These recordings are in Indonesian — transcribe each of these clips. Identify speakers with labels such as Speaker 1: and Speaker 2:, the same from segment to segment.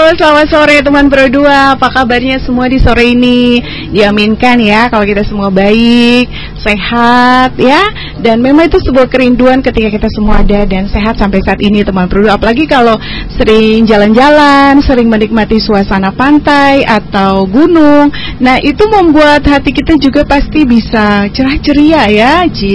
Speaker 1: selamat sore teman Pro 2. Apa kabarnya semua di sore ini? Diaminkan ya kalau kita semua baik, sehat ya. Dan memang itu sebuah kerinduan ketika kita semua ada dan sehat sampai saat ini teman Pro 2. Apalagi kalau sering jalan-jalan, sering menikmati suasana pantai atau gunung. Nah, itu membuat hati kita juga pasti bisa cerah ceria ya.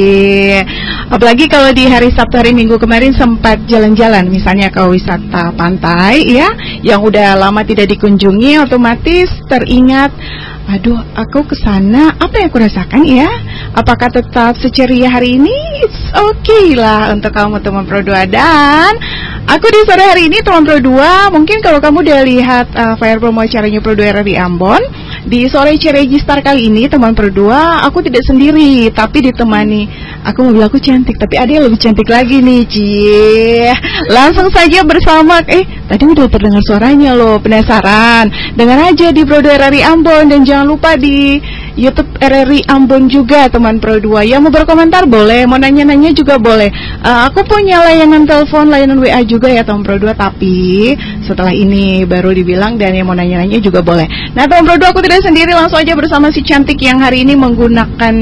Speaker 1: Apalagi kalau di hari Sabtu hari Minggu kemarin sempat jalan-jalan misalnya ke wisata pantai ya, yang udah lama tidak dikunjungi, otomatis teringat, aduh aku kesana, apa yang aku rasakan ya? Apakah tetap seceria hari ini? It's okay lah untuk kamu teman Pro 2. Dan aku di sore hari ini teman Pro 2, mungkin kalau kamu udah lihat flyer promo acaranya Pro 2 RRI Ambon, di sore Ciregistar kali ini teman Pro 2, aku tidak sendiri, tapi ditemani, aku mau bilang aku cantik, tapi ada yang lebih cantik lagi nih, Langsung saja bersama, tadi udah terdengar suaranya loh, penasaran? Dengar aja di Pro 2 RRI Ambon, dan jangan lupa di YouTube RRI Ambon juga teman Pro 2. Yang mau berkomentar boleh, mau nanya-nanya juga boleh. Aku punya layanan telepon, layanan WA juga ya teman Pro 2, tapi setelah ini baru dibilang, dan yang mau nanya-nanya juga boleh. Nah teman Pro 2, aku tidak sendiri, langsung aja bersama si cantik yang hari ini menggunakan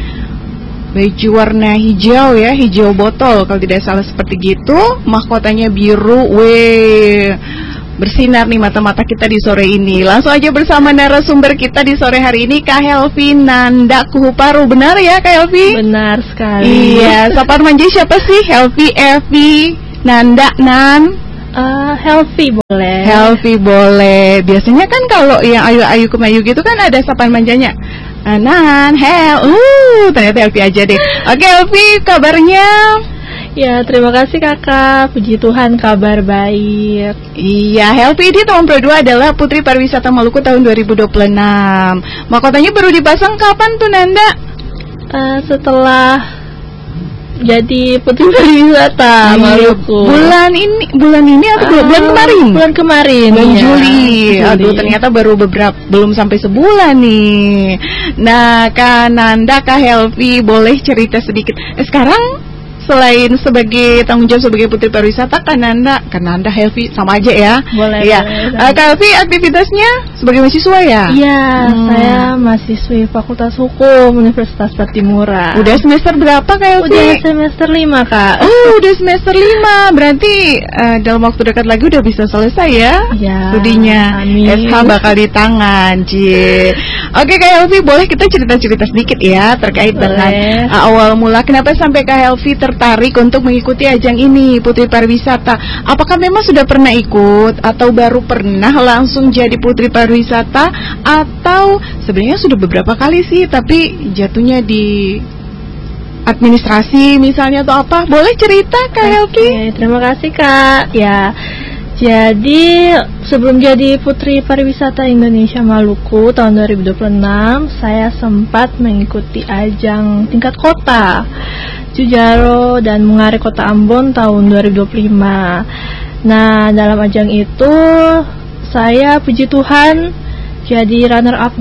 Speaker 1: baju warna hijau ya, hijau botol kalau tidak salah seperti gitu. Mahkotanya biru, bersinar nih mata-mata kita di sore ini. Langsung aja bersama narasumber kita di sore hari ini, Kak Helvi Nanda Kuhuparu. Benar ya Kak Helvi?
Speaker 2: Benar sekali.
Speaker 1: Iya, sapaan manja siapa sih? Helvi, Evi, Nanda, Nan?
Speaker 2: Helvi boleh.
Speaker 1: Helvi boleh. Biasanya kan kalau yang ayu-ayu kemayu gitu kan ada sapaan manjanya. Nan, ternyata Helvi aja deh. Oke Helvi, kabarnya?
Speaker 2: Ya, terima kasih kakak. Puji Tuhan kabar baik.
Speaker 1: Iya, Helvi ini tahun Pro 2 adalah Putri Pariwisata Maluku tahun 2026. Mahkotanya baru dipasang kapan tuh Nanda?
Speaker 2: Setelah jadi Putri Pariwisata Maluku.
Speaker 1: Bulan ini atau bulan kemarin?
Speaker 2: Bulan kemarin.
Speaker 1: Bulan
Speaker 2: ya.
Speaker 1: Juli.
Speaker 2: Juli.
Speaker 1: Aduh, ternyata baru belum sampai sebulan nih. Nah, Kak Nanda, Kak Helvi, boleh cerita sedikit. Sekarang selain sebagai tanggung jawab sebagai Putri Pariwisata, Kak Nanda, Helvi sama aja ya.
Speaker 2: Boleh.
Speaker 1: Iya. Kak Helvi aktivitasnya sebagai mahasiswa ya?
Speaker 2: Iya, saya mahasiswi Fakultas Hukum Universitas Patimura.
Speaker 1: Udah semester berapa Kak Helvi?
Speaker 2: Udah semester 5 Kak.
Speaker 1: Udah semester 5. Berarti dalam waktu dekat lagi udah bisa selesai ya?
Speaker 2: Ya.
Speaker 1: Studinya.
Speaker 2: Amin.
Speaker 1: SH bakal di tangan, Oke Kak Helvi, boleh kita cerita-cerita sedikit ya terkait dengan awal mula kenapa sampai Kak Helvi tertarik untuk mengikuti ajang ini Putri Pariwisata. Apakah memang sudah pernah ikut atau baru pernah langsung jadi Putri Pariwisata, atau sebenarnya sudah beberapa kali sih tapi jatuhnya di administrasi misalnya atau apa? Boleh cerita Kak Helvi?
Speaker 2: Terima kasih Kak. Ya, jadi sebelum jadi Putri Pariwisata Indonesia Maluku tahun 2026, saya sempat mengikuti ajang tingkat kota Jujaro dan Mengare Kota Ambon tahun 2025. Nah, dalam ajang itu saya puji Tuhan jadi runner up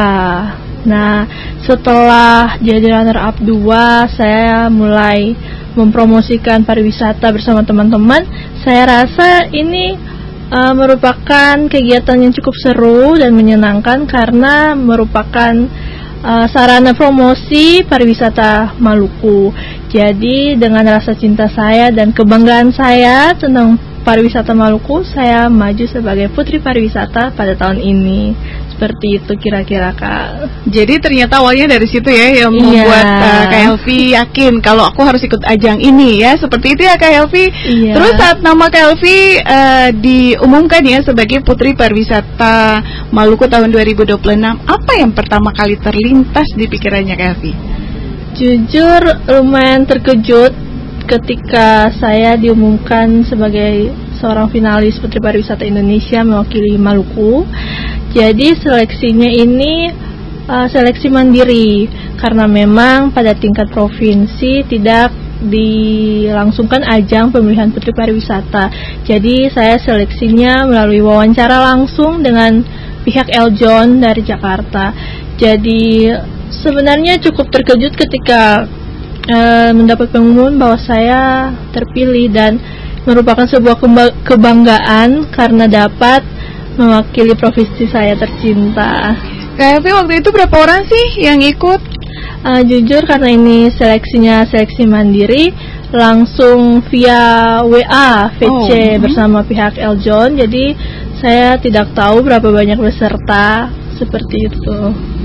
Speaker 2: 2. Nah, setelah jadi runner up 2, saya mulai mempromosikan pariwisata bersama teman-teman. Saya rasa ini merupakan kegiatan yang cukup seru dan menyenangkan karena merupakan sarana promosi pariwisata Maluku. Jadi dengan rasa cinta saya dan kebanggaan saya tentang pariwisata Maluku, saya maju sebagai Putri Pariwisata pada tahun ini. Seperti itu kira-kira Kak.
Speaker 1: Jadi ternyata awalnya dari situ ya yang membuat Kak Helvi yakin kalau aku harus ikut ajang ini ya. Seperti itu ya Kak Helvi.
Speaker 2: Iya.
Speaker 1: Terus saat nama Kak Helvi diumumkan ya sebagai Putri Pariwisata Maluku tahun 2026, apa yang pertama kali terlintas di pikirannya Kak Helvi?
Speaker 2: Jujur lumayan terkejut ketika saya diumumkan sebagai seorang finalis Putri Pariwisata Indonesia mewakili Maluku. Jadi seleksinya ini seleksi mandiri karena memang pada tingkat provinsi tidak dilangsungkan ajang pemilihan Putri Pariwisata. Jadi saya seleksinya melalui wawancara langsung dengan pihak Eljon dari Jakarta. Jadi sebenarnya cukup terkejut ketika mendapat pengumuman bahwa saya terpilih, dan merupakan sebuah kebanggaan karena dapat mewakili provinsi saya tercinta.
Speaker 1: Kak Helvi, waktu itu berapa orang sih yang ikut?
Speaker 2: Jujur karena ini seleksi mandiri, langsung via WA VC bersama pihak Eljon, jadi saya tidak tahu berapa banyak peserta, seperti itu.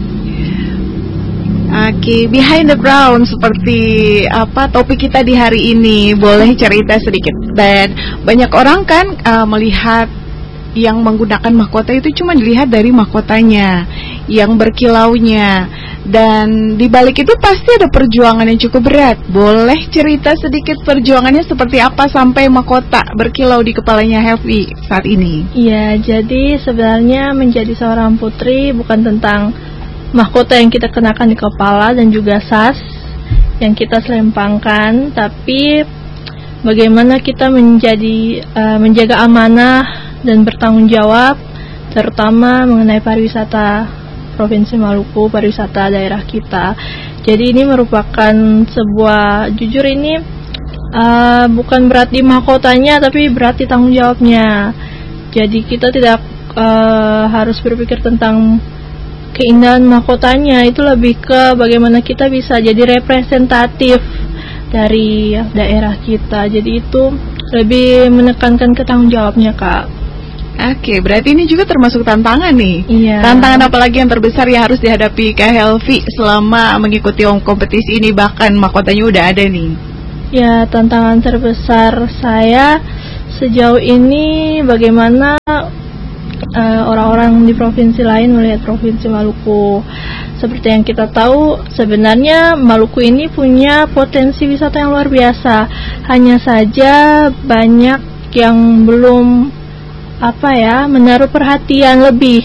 Speaker 1: Oke, behind the ground seperti apa topik kita di hari ini, boleh cerita sedikit. Dan banyak orang kan melihat yang menggunakan mahkota itu cuma dilihat dari mahkotanya, yang berkilaunya, dan di balik itu pasti ada perjuangan yang cukup berat. Boleh cerita sedikit perjuangannya seperti apa sampai mahkota berkilau di kepalanya Helvi saat ini?
Speaker 2: Iya, jadi sebenarnya menjadi seorang putri bukan tentang mahkota yang kita kenakan di kepala dan juga sas yang kita selempangkan, tapi bagaimana kita menjaga amanah dan bertanggung jawab, terutama mengenai pariwisata Provinsi Maluku, pariwisata daerah kita. Jadi ini merupakan sebuah, jujur ini bukan berat di mahkotanya, tapi berat di tanggung jawabnya. Jadi kita tidak harus berpikir tentang keindahan mahkotanya, itu lebih ke bagaimana kita bisa jadi representatif dari daerah kita. Jadi itu lebih menekankan ke tanggung jawabnya, Kak.
Speaker 1: Oke, berarti ini juga termasuk tantangan nih.
Speaker 2: Iya.
Speaker 1: Tantangan apa lagi yang terbesar yang harus dihadapi Kak Helvi selama mengikuti kompetisi ini, bahkan mahkotanya udah ada nih?
Speaker 2: Ya, tantangan terbesar saya sejauh ini bagaimana orang-orang di provinsi lain melihat Provinsi Maluku. Seperti yang kita tahu, sebenarnya Maluku ini punya potensi wisata yang luar biasa. Hanya saja banyak yang belum menaruh perhatian lebih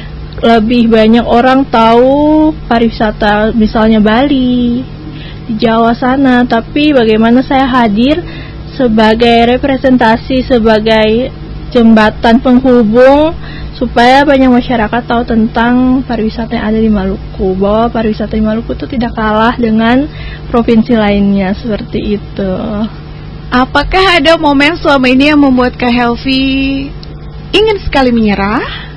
Speaker 2: banyak orang tahu pariwisata misalnya Bali, di Jawa sana, tapi bagaimana saya hadir sebagai representasi, sebagai jembatan penghubung supaya banyak masyarakat tahu tentang pariwisata yang ada di Maluku, bahwa pariwisata di Maluku itu tidak kalah dengan provinsi lainnya, seperti itu.
Speaker 1: Apakah ada momen selama ini yang membuat Kak Helvi ingin sekali menyerah?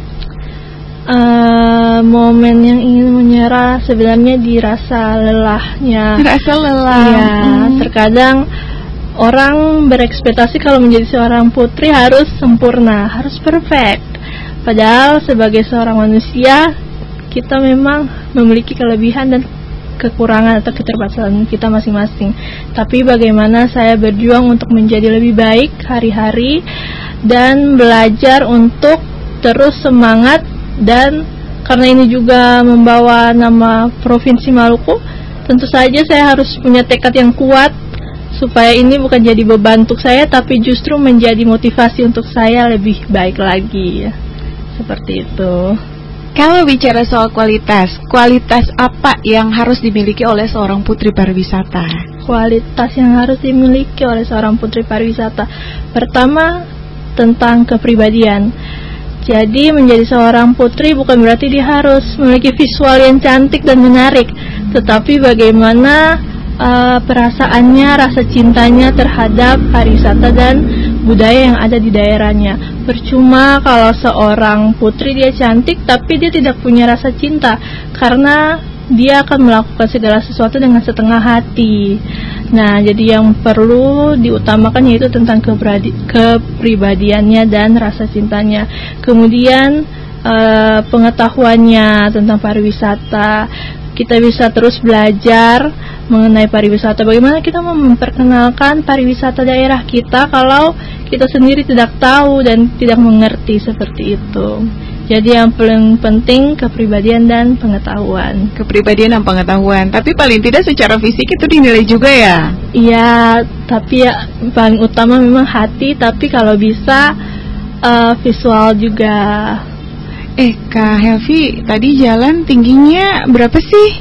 Speaker 2: Momen yang ingin menyerah sebenarnya dirasa lelahnya.
Speaker 1: Rasa lelah.
Speaker 2: Iya, terkadang orang berekspektasi kalau menjadi seorang putri harus sempurna, harus perfect. Padahal sebagai seorang manusia, kita memang memiliki kelebihan dan kekurangan atau keterbatasan kita masing-masing. Tapi bagaimana saya berjuang untuk menjadi lebih baik hari-hari dan belajar untuk terus semangat, dan karena ini juga membawa nama Provinsi Maluku, tentu saja saya harus punya tekad yang kuat supaya ini bukan jadi beban untuk saya, tapi justru menjadi motivasi untuk saya lebih baik lagi. Seperti itu.
Speaker 1: Kalau bicara soal kualitas apa yang harus dimiliki oleh seorang putri pariwisata?
Speaker 2: Kualitas yang harus dimiliki oleh seorang putri pariwisata, pertama tentang kepribadian. Jadi menjadi seorang putri bukan berarti dia harus memiliki visual yang cantik dan menarik, tetapi bagaimana perasaannya, rasa cintanya terhadap pariwisata dan budaya yang ada di daerahnya. Percuma kalau seorang putri dia cantik tapi dia tidak punya rasa cinta, karena dia akan melakukan segala sesuatu dengan setengah hati. Nah, jadi yang perlu diutamakan yaitu tentang kepribadiannya dan rasa cintanya. Kemudian pengetahuannya tentang pariwisata. Kita bisa terus belajar mengenai pariwisata. Bagaimana kita memperkenalkan pariwisata daerah kita kalau kita sendiri tidak tahu dan tidak mengerti, seperti itu. Jadi yang paling penting kepribadian dan pengetahuan.
Speaker 1: Kepribadian dan pengetahuan. Tapi paling tidak secara fisik itu dinilai juga ya?
Speaker 2: Iya, tapi ya paling utama memang hati. Tapi kalau bisa visual juga.
Speaker 1: Kak Helvi, tadi jalan tingginya berapa sih?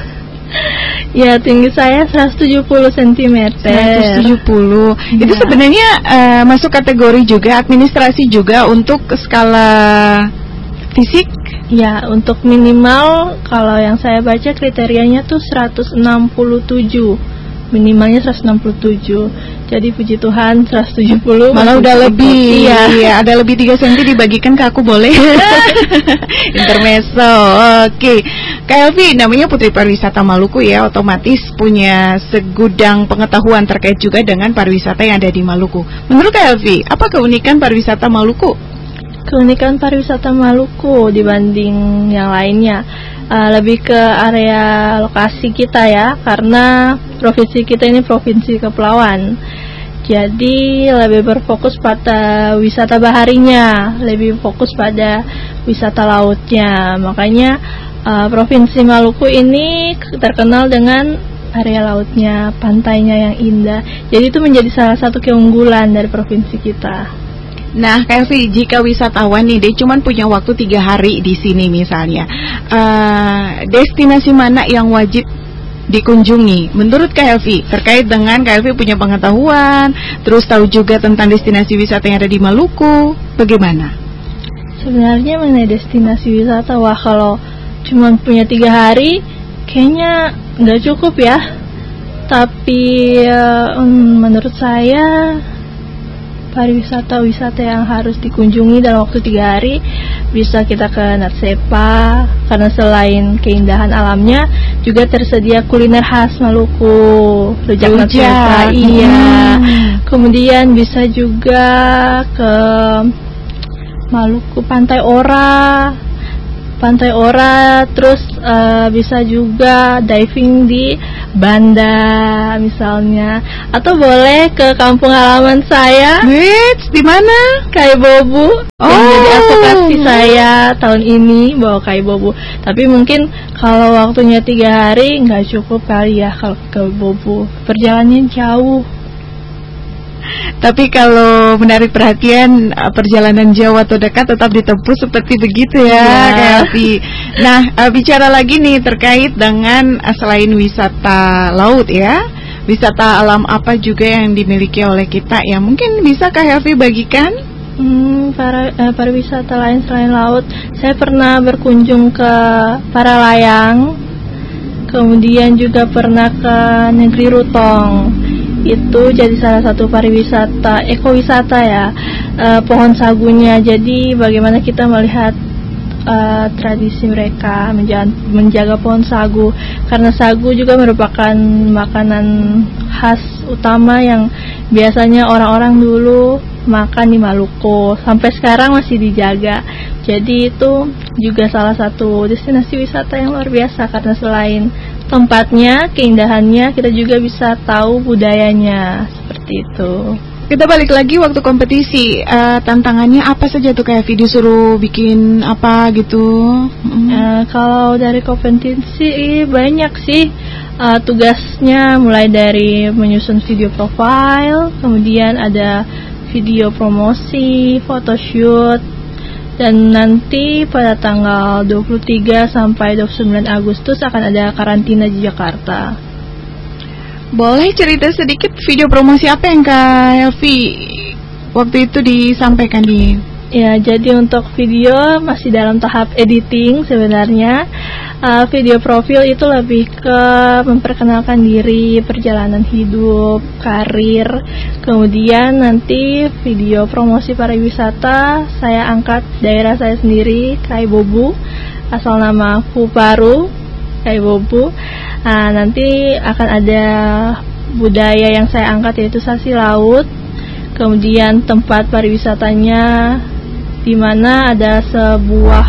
Speaker 2: Ya, tinggi saya 170 cm.
Speaker 1: 170. Ya. Itu sebenarnya masuk kategori juga, administrasi juga untuk skala fisik?
Speaker 2: Ya, untuk minimal kalau yang saya baca kriterianya tuh 167 minimalnya 167. Jadi puji Tuhan 170.
Speaker 1: Malah udah lebih. Iya, ada lebih 3 cm dibagikan ke aku boleh. Intermezzo. Oke. Kak Elvi, namanya Putri Pariwisata Maluku ya, otomatis punya segudang pengetahuan terkait juga dengan pariwisata yang ada di Maluku. Menurut Kak Elvi, apa keunikan pariwisata Maluku?
Speaker 2: Keunikan pariwisata Maluku dibanding yang lainnya lebih ke area lokasi kita ya, karena provinsi kita ini provinsi kepulauan. Jadi lebih berfokus pada wisata baharinya, lebih fokus pada wisata lautnya. Makanya provinsi Maluku ini terkenal dengan area lautnya, pantainya yang indah. Jadi itu menjadi salah satu keunggulan dari provinsi kita.
Speaker 1: Nah, Kak Elvi, jika wisatawan nih, dia cuma punya waktu 3 hari di sini misalnya, destinasi mana yang wajib dikunjungi menurut Kak Elvi? Terkait dengan Kak Elvi punya pengetahuan, terus tahu juga tentang destinasi wisata yang ada di Maluku, bagaimana?
Speaker 2: Sebenarnya mengenai destinasi wisata, wah kalau cuma punya 3 hari, kayaknya nggak cukup ya. Tapi menurut saya pariwisata yang harus dikunjungi dalam waktu 3 hari bisa kita ke Natsepa, karena selain keindahan alamnya juga tersedia kuliner khas Maluku, rujak Natsepa. Iya. Kemudian bisa juga ke Maluku Pantai Ora, terus bisa juga diving di Banda misalnya, atau boleh ke kampung halaman saya.
Speaker 1: Di mana?
Speaker 2: Kaibobu. Yang jadi advokasi saya tahun ini bawa Kaibobu. Tapi mungkin kalau waktunya 3 hari nggak cukup kali ya kalau ke Kaibobu. Perjalanannya jauh.
Speaker 1: Tapi kalau menarik perhatian, perjalanan jauh atau dekat tetap ditempuh seperti begitu ya, Kak Elvi. Nah, bicara lagi nih terkait dengan selain wisata laut ya, wisata alam apa juga yang dimiliki oleh kita ya? Mungkin bisa Kak Elvi bagikan?
Speaker 2: Pariwisata lain selain laut, saya pernah berkunjung ke Paralayang, kemudian juga pernah ke Negeri Rutong. Itu jadi salah satu pariwisata, ekowisata ya, pohon sagunya. Jadi bagaimana kita melihat tradisi mereka menjaga pohon sagu, karena sagu juga merupakan makanan khas utama yang biasanya orang-orang dulu makan di Maluku, sampai sekarang masih dijaga. Jadi itu juga salah satu destinasi wisata yang luar biasa, karena selain tempatnya, keindahannya, kita juga bisa tahu budayanya, seperti itu.
Speaker 1: Kita balik lagi waktu kompetisi, tantangannya apa saja tuh Kak Elvi? Disuruh bikin apa gitu?
Speaker 2: Kalau dari kompetisi banyak sih tugasnya, mulai dari menyusun video profile, kemudian ada video promosi, photoshoot, dan nanti pada tanggal 23 sampai 29 Agustus akan ada karantina di Jakarta.
Speaker 1: Boleh cerita sedikit video promosi apa yang Kak Elvi waktu itu disampaikan di?
Speaker 2: Ya, jadi untuk video masih dalam tahap editing sebenarnya. Video profil itu lebih ke memperkenalkan diri, perjalanan hidup, karir. Kemudian nanti video promosi pariwisata saya angkat daerah saya sendiri, Kaibobu, asal nama Puparu, Kaibobu. Nanti akan ada budaya yang saya angkat, yaitu sasi laut. Kemudian tempat pariwisatanya di mana ada sebuah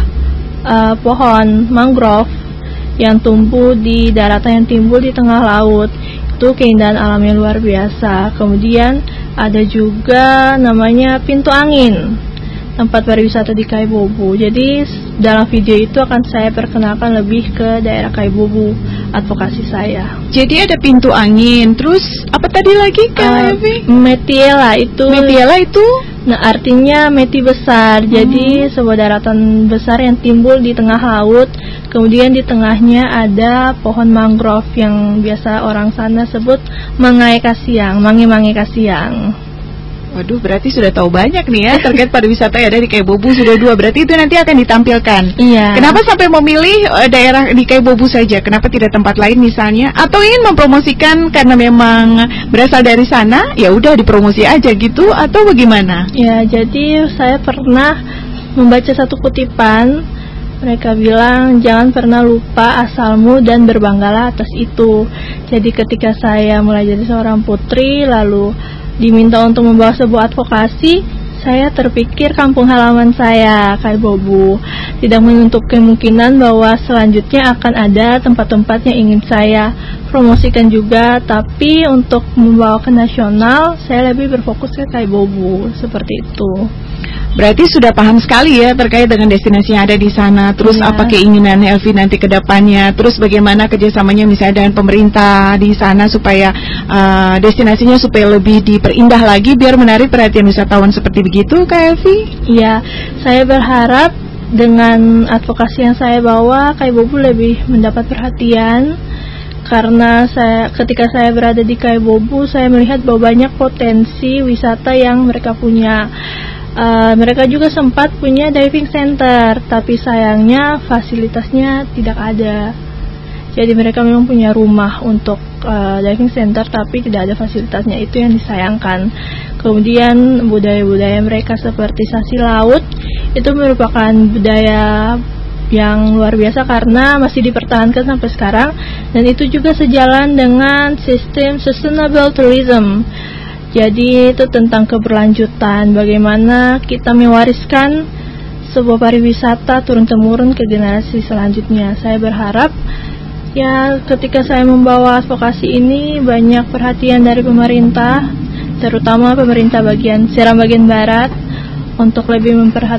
Speaker 2: pohon mangrove yang tumbuh di daratan yang timbul di tengah laut. Itu keindahan alamnya luar biasa. Kemudian ada juga namanya Pintu Angin, tempat pariwisata di Kaibobu. Jadi dalam video itu akan saya perkenalkan lebih ke daerah Kaibobu, advokasi saya.
Speaker 1: Jadi ada Pintu Angin, terus apa tadi lagi Kak Elvi?
Speaker 2: Metiela itu.
Speaker 1: Metiela itu?
Speaker 2: Nah, artinya meti besar. Jadi sebuah daratan besar yang timbul di tengah laut. Kemudian di tengahnya ada pohon mangrove yang biasa orang sana sebut mangai kasiang, mangi-mangi kasiang.
Speaker 1: Waduh, berarti sudah tahu banyak nih ya terkait pariwisata yang ada di Kaibobu. Sudah 2, berarti itu nanti akan ditampilkan.
Speaker 2: Iya.
Speaker 1: Kenapa sampai memilih daerah di Kaibobu saja? Kenapa tidak tempat lain misalnya? Atau ingin mempromosikan karena memang berasal dari sana, ya udah dipromosi aja gitu? Atau bagaimana?
Speaker 2: Ya, jadi saya pernah membaca satu kutipan. Mereka bilang, jangan pernah lupa asalmu dan berbanggalah atas itu. Jadi ketika saya mulai jadi seorang putri, lalu diminta untuk membawa sebuah advokasi, saya terpikir kampung halaman saya, Kaibobu. Tidak menutup kemungkinan bahwa selanjutnya akan ada tempat-tempat yang ingin saya promosikan juga, tapi untuk membawa ke nasional, saya lebih berfokus ke Kaibobu, seperti itu.
Speaker 1: Berarti sudah paham sekali ya terkait dengan destinasi yang ada di sana. Terus apa keinginan Elvi nanti ke depannya? Terus bagaimana kerjasamanya misalnya dengan pemerintah di sana supaya destinasinya supaya lebih diperindah lagi biar menarik perhatian wisatawan seperti begitu, Kak Elvi?
Speaker 2: Iya, saya berharap dengan advokasi yang saya bawa, Kaibobu lebih mendapat perhatian. Karena ketika saya berada di Kaibobu, saya melihat bahwa banyak potensi wisata yang mereka punya. Mereka juga sempat punya diving center, tapi sayangnya fasilitasnya tidak ada. Jadi mereka memang punya rumah untuk diving center, tapi tidak ada fasilitasnya. Itu yang disayangkan. Kemudian budaya-budaya mereka seperti sasi laut, itu merupakan budaya yang luar biasa karena masih dipertahankan sampai sekarang. Dan itu juga sejalan dengan sistem sustainable tourism. Jadi itu tentang keberlanjutan, bagaimana kita mewariskan sebuah pariwisata turun-temurun ke generasi selanjutnya. Saya berharap ya ketika saya membawa advokasi ini banyak perhatian dari pemerintah, terutama pemerintah Seram bagian barat, untuk lebih memperhatikan